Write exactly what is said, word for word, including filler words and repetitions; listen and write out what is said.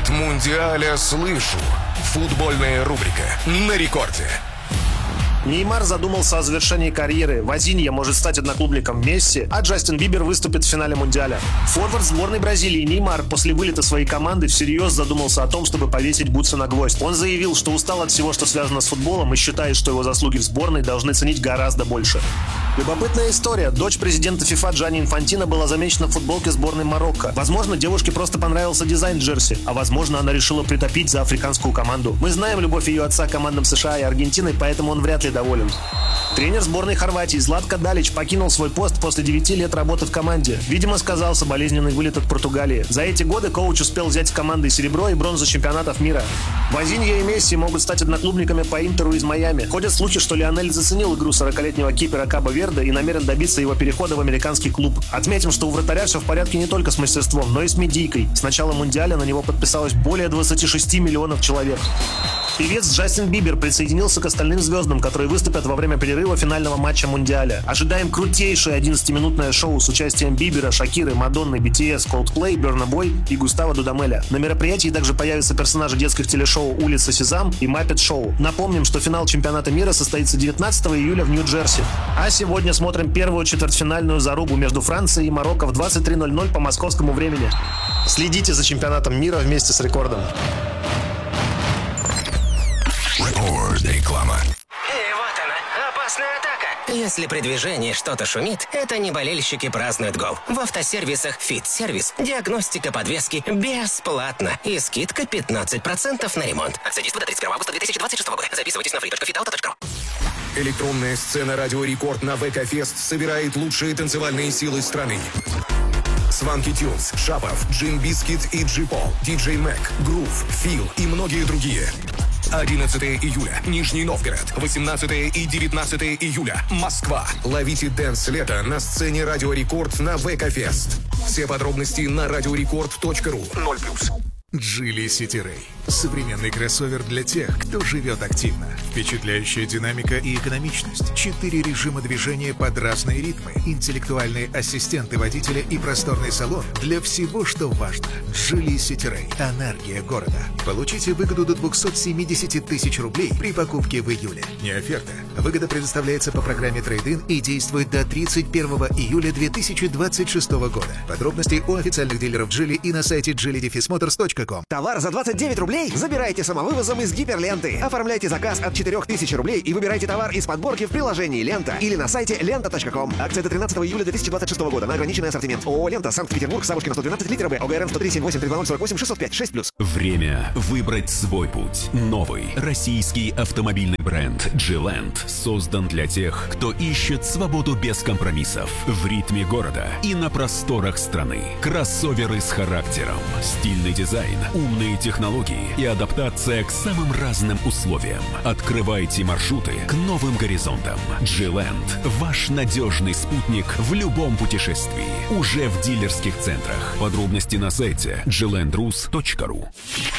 От Мундиаля слышу. Футбольная рубрика на рекорде. Неймар задумался о завершении карьеры. Вазинья может стать одноклубником Месси, а Джастин Бибер выступит в финале Мундиаля. Форвард сборной Бразилии Неймар после вылета своей команды всерьез задумался о том, чтобы повесить бутсы на гвоздь. Он заявил, что устал от всего, что связано с футболом, и считает, что его заслуги в сборной должны ценить гораздо больше. Любопытная история. Дочь президента ФИФА Джанни Инфантино была замечена в футболке сборной Марокко. Возможно, девушке просто понравился дизайн джерси, а возможно, она решила притопить за африканскую команду. Мы знаем любовь ее отца к командам США и Аргентины, поэтому он вряд ли доволен. Тренер сборной Хорватии Златко Далич покинул свой пост после девяти лет работы в команде. Видимо, сказался болезненный вылет от Португалии. За эти годы коуч успел взять с командой серебро и бронзу чемпионатов мира. Вазинья и Месси могут стать одноклубниками по Интеру из Майами. Ходят слухи, что Лионель заценил игру сорокалетнего кипера Кабо Верде и намерен добиться его перехода в американский клуб. Отметим, что у вратаря все в порядке не только с мастерством, но и с медийкой. С начала Мундиаля на него подписалось более двадцати шести миллионов человек. Певец Джастин Бибер присоединился к остальным звездам, которые выступят во время перерыва финального матча Мундиаля. Ожидаем крутейшее одиннадцатиминутное шоу с участием Бибера, Шакиры, Мадонны, би ти эс, Coldplay, Burna Boy и Густаво Дудамеля. На мероприятии также появятся персонажи детских телешоу «Улица Сезам» и «Маппет Шоу». Напомним, что финал чемпионата мира состоится девятнадцатого июля в Нью-Джерси. А сегодня смотрим первую четвертьфинальную зарубу между Францией и Марокко в двадцать три ноль ноль по московскому времени. Следите за чемпионатом мира вместе с Рекордом. Реклама. И вот она, опасная атака. Если при движении что-то шумит, это не болельщики празднуют гол. В автосервисах «Фит-сервис» диагностика подвески бесплатно и скидка пятнадцать процентов на ремонт. Акция действует до тридцать первого августа две тысячи двадцать шестого года. Записывайтесь на фри точка фит ауто точка ру. Электронная сцена «Радио Рекорд» на ВК-фест собирает лучшие танцевальные силы страны. Сванки Тюнс, Шапов, Джим Бискит и Джи Пол, Диджей Мэг, Грув, Фил и многие другие. одиннадцатого июля, Нижний Новгород. восемнадцатого и девятнадцатого июля, Москва. Ловите дэнс лета на сцене Радио Рекорд на ВК-фест. Все подробности на радиорекорд точка ру. ноль плюс. Geely City Ray. Современный кроссовер для тех, кто живет активно. Впечатляющая динамика и экономичность. Четыре режима движения под разные ритмы. Интеллектуальные ассистенты водителя и просторный салон для всего, что важно. Geely City Ray. Энергия города. Получите выгоду до двухсот семидесяти тысяч рублей при покупке в июле. Не оферта. Выгода предоставляется по программе Трейд-ин и действует до тридцать первого июля две тысячи двадцать шестого года. Подробности у официальных дилеров Geely и на сайте джили моторс точка ком. Товар за двадцать девять рублей забирайте самовывозом из гиперленты. Оформляйте заказ от четырёх тысяч рублей и выбирайте товар из подборки в приложении «Лента» или на сайте лента точка ком. Акция до тринадцатого июля две тысячи двадцать шестого года на ограниченный ассортимент. ООО «Лента», Санкт-Петербург, Савушкина, сто двенадцать, литера Б, ОГРН сто три семь восемь три два ноль сорок восемь шестьсот пять шесть плюс. Время выбрать свой путь. Новый российский автомобильный бренд «Джи-Ленд» создан для тех, кто ищет свободу без компромиссов в ритме города и на просторах страны. Кроссоверы с характером, стильный дизайн, умные технологии и адаптация к самым разным условиям. Открывайте маршруты к новым горизонтам. Джи-Ленд – ваш надежный спутник в любом путешествии. Уже в дилерских центрах. Подробности на сайте джи ленд рус точка ру.